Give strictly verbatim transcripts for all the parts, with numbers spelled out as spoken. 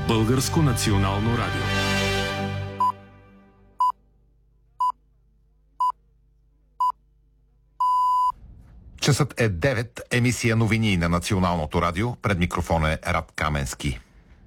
Българско национално радио. Часът е девет, емисия новини на Националното радио. Пред микрофона е Рад Каменски.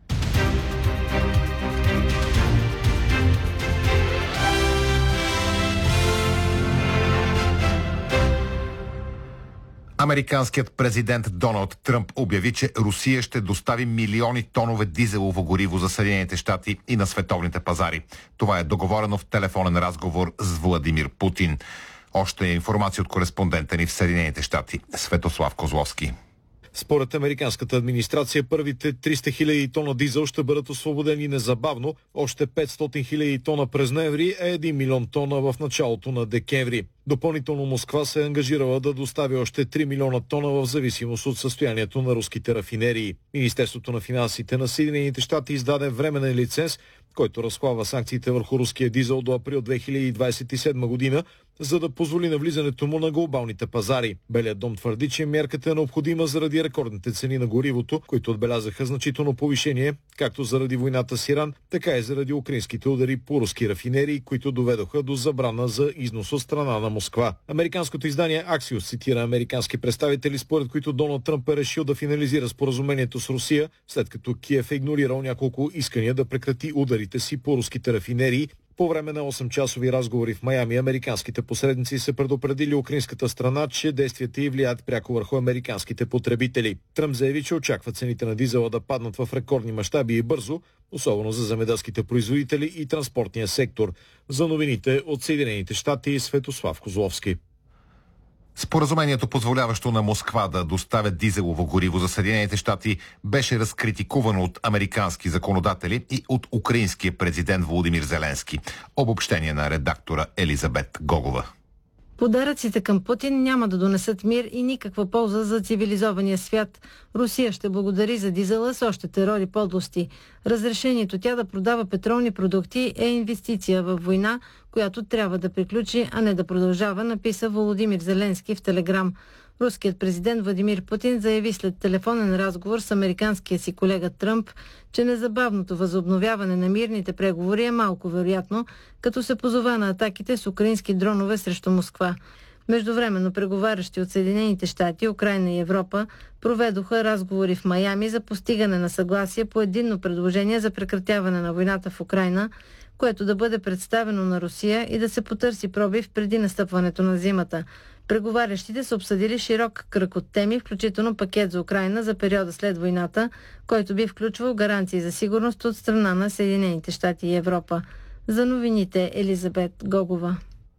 Американският президент Доналд Тръмп обяви, че Русия ще достави милиони тонове дизелово гориво за Съединените щати и на световните пазари. Това е договорено в телефонен разговор с Владимир Путин. Още е информация от кореспондента ни в Съединените щати Светослав Козловски. Според американската администрация, първите триста хиляди тона дизел ще бъдат освободени незабавно, още петстотин хиляди тона през ноември, а един милион тона в началото на декември. Допълнително Москва се е ангажирала да достави още три милиона тона в зависимост от състоянието на руските рафинерии. Министерството на финансите на Съединените щати издаде временен лиценз, който разхлабва санкциите върху руския дизел до април две хиляди двадесет и седма година, за да позволи навлизането му на глобалните пазари. Белият дом твърди, че мярката е необходима заради рекордните цени на горивото, които отбелязаха значително повишение, както заради войната с Иран, така и заради украинските удари по руски рафинерии, които доведоха до забрана за износ от страна на Москва. Американското издание Axios цитира американски представители, според които Доналд Тръмп е решил да финализира споразумението с Русия, след като Киев е игнорирал няколко искания да прекрати ударите си по руските рафинерии. По време на осемчасови разговори в Майами, американските посредници се предупредили украинската страна, че действията й влияят пряко върху американските потребители. Тръмп заяви, че очаква цените на дизела да паднат в рекордни мащаби и бързо, особено за земеделските производители и транспортния сектор. За новините от Съединените щати, Светослав Козловски. Споразумението, позволяващо на Москва да доставя дизелово гориво за Съединените щати, беше разкритикувано от американски законодатели и от украинския президент Володимир Зеленски. Обобщение на редактора Елизабет Гогова. Подаръците към Путин няма да донесат мир и никаква полза за цивилизования свят. Русия ще благодари за дизела с още терор и подлости. Разрешението тя да продава петролни продукти е инвестиция в война, която трябва да приключи, а не да продължава, написа Володимир Зеленски в Телеграм. Руският президент Владимир Путин заяви след телефонен разговор с американския си колега Тръмп, че незабавното възобновяване на мирните преговори е малко вероятно, като се позова на атаките с украински дронове срещу Москва. Междувременно преговарящи от Съединените щати, Украйна и Европа проведоха разговори в Майами за постигане на съгласие по единно предложение за прекратяване на войната в Украйна, което да бъде представено на Русия и да се потърси пробив преди настъпването на зимата. Преговарящите са обсъдили широк кръг от теми, включително пакет за Украйна за периода след войната, който би включвал гаранции за сигурност от страна на Съединените щати и Европа. За новините Елизабет Гогова.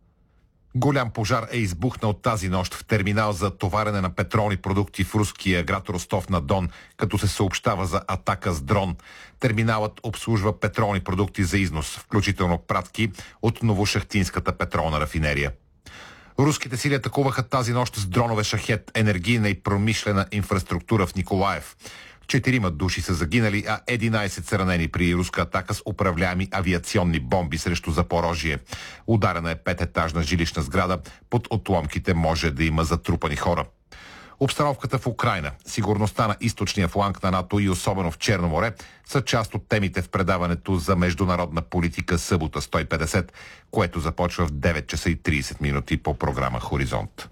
Голям пожар е избухнал тази нощ в терминал за товарене на петролни продукти в руския град Ростов-на-Дон, като се съобщава за атака с дрон. Терминалът обслужва петролни продукти за износ, включително пратки от Новошахтинската петролна рафинерия. Руските сили атакуваха тази нощ с дронове Шахет, енергийна и промишлена инфраструктура в Николаев. Четирима души са загинали, а единадесет са ранени при руска атака с управляеми авиационни бомби срещу Запорожие. Ударена е пететажна жилищна сграда, под отломките може да има затрупани хора. Обстановката в Украйна, сигурността на източния фланг на НАТО и особено в Черно море са част от темите в предаването за международна политика Събота сто и петдесет, което започва в девет часа и тридесет минути по програма Хоризонт.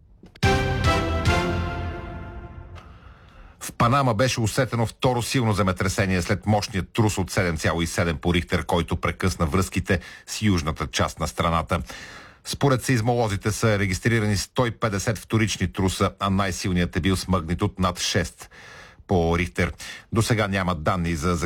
В Панама беше усетено второ силно земетресение след мощния трус от седем цяло и седем по Рихтер, който прекъсна връзките с южната част на страната. Според сеизмолозите са регистрирани сто и петдесет вторични труса, а най-силният е бил с магнитуд над шест по Рихтер. До сега няма данни за